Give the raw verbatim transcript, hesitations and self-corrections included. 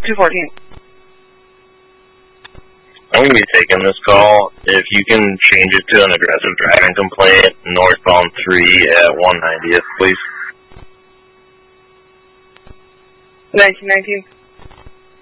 two fourteen. I'm going to be taking this call. If you can change it to an aggressive driving complaint, northbound three at one ninetieth, please. nineteen nineteen.